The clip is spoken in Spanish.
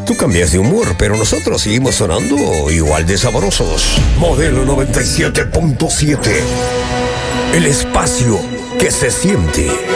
Tú cambias de humor, pero nosotros seguimos sonando igual de sabrosos. Modelo 97.7. El espacio que se siente.